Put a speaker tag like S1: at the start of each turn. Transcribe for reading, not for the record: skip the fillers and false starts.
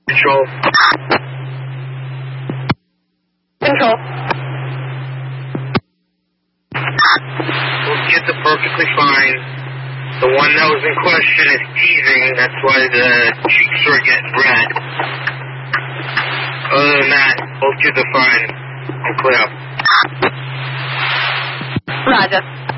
S1: Control.
S2: Control.
S1: Both kids are perfectly fine. The one that was in question is teething. That's why the cheeks are getting red. Other than that, both kids are fine. I'm clear.
S2: Roger.